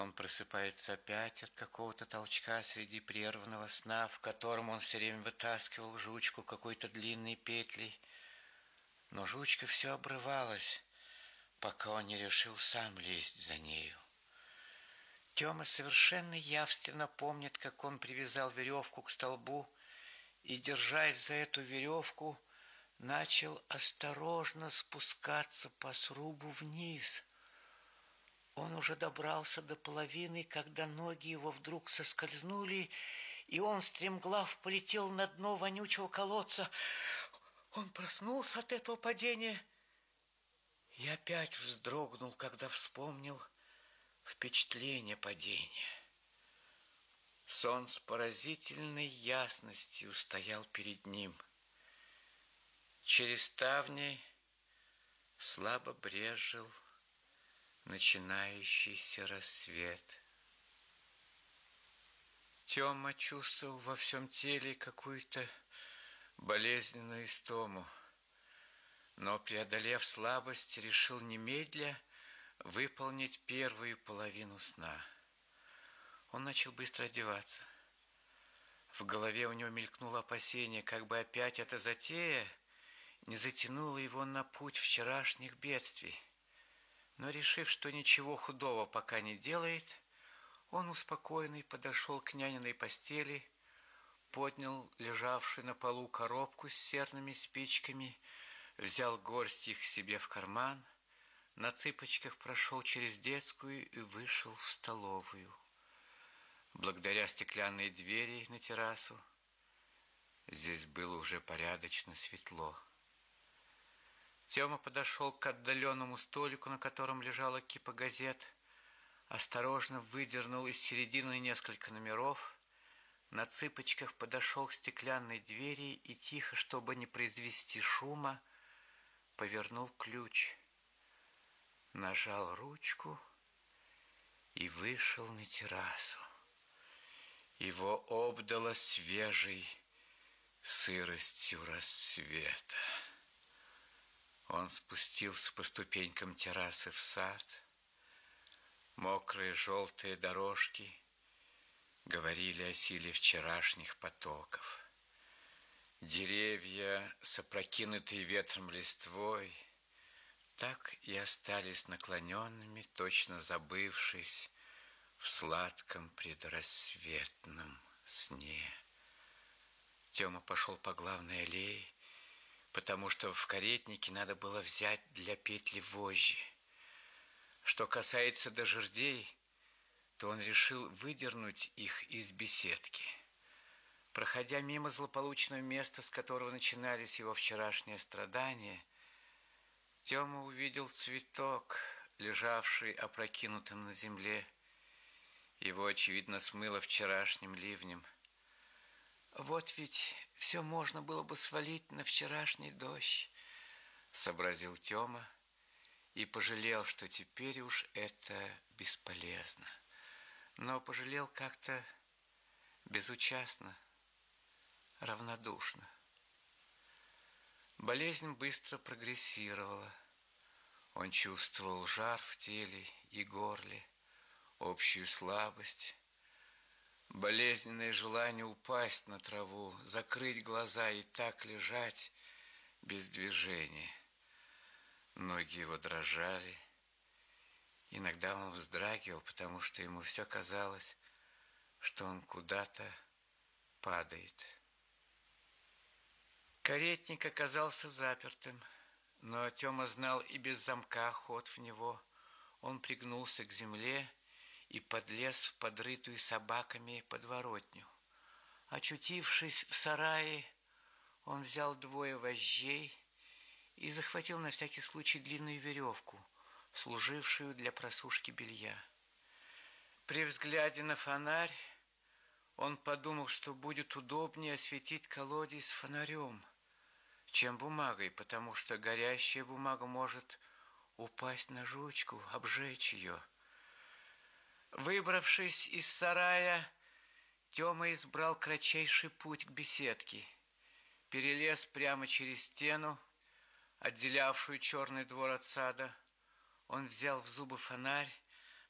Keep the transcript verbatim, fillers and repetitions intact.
Он просыпается опять от какого-то толчка среди прерванного сна, в котором он все время вытаскивал жучку какой-то длинной петлей. Но жучка все обрывалась, пока он не решил сам лезть за нею. Тёма совершенно явственно помнит, как он привязал веревку к столбу и, держась за эту веревку, начал осторожно спускаться по срубу вниз. Он уже добрался до половины, когда ноги его вдруг соскользнули, и он стремглав полетел на дно вонючего колодца. Он проснулся от этого падения и опять вздрогнул, когда вспомнил впечатление падения. Сон с поразительной ясностью стоял перед ним. Через ставни слабо брезжил начинающийся рассвет. Тёма чувствовал во всем теле какую-то болезненную истому, но, преодолев слабость, решил немедля выполнить первую половину сна. Он начал быстро одеваться. В голове у него мелькнуло опасение, как бы опять эта затея не затянула его на путь вчерашних бедствий. Но, решив, что ничего худого пока не делает, он успокоенный подошел к няниной постели, поднял лежавшую на полу коробку с серными спичками, взял горсть их себе в карман, на цыпочках прошел через детскую и вышел в столовую. Благодаря стеклянной двери на террасу здесь было уже порядочно светло. Тёма подошел к отдаленному столику, на котором лежала кипа газет, осторожно выдернул из середины несколько номеров, на цыпочках подошел к стеклянной двери и тихо, чтобы не произвести шума, повернул ключ, нажал ручку и вышел на террасу. Его обдало свежей сыростью рассвета. Он спустился по ступенькам террасы в сад. Мокрые желтые дорожки говорили о силе вчерашних потоков. Деревья с опрокинутой ветром листвой так и остались наклоненными, точно забывшись в сладком предрассветном сне. Тёма пошел по главной аллее, потому что в каретнике надо было взять для петли вожжи. Что касается дождей, то он решил выдернуть их из беседки. Проходя мимо злополучного места, с которого начинались его вчерашние страдания, Тёма увидел цветок, лежавший опрокинутым на земле. Его, очевидно, смыло вчерашним ливнем. «Вот ведь все можно было бы свалить на вчерашний дождь», — сообразил Тёма и пожалел, что теперь уж это бесполезно. Но пожалел как-то безучастно, равнодушно. Болезнь быстро прогрессировала. Он чувствовал жар в теле и горле, общую слабость, болезненное желание упасть на траву, закрыть глаза и так лежать без движения. Ноги его дрожали. Иногда он вздрагивал, потому что ему все казалось, что он куда-то падает. Каретник оказался запертым, но Тёма знал и без замка ход в него. Он пригнулся к земле и подлез в подрытую собаками подворотню. Очутившись в сарае, он взял двое вожжей и захватил на всякий случай длинную веревку, служившую для просушки белья. При взгляде на фонарь он подумал, что будет удобнее осветить колодец фонарем, чем бумагой, потому что горящая бумага может упасть на жучку, обжечь ее. Выбравшись из сарая, Тёма избрал кратчайший путь к беседке, перелез прямо через стену, отделявшую черный двор от сада. Он взял в зубы фонарь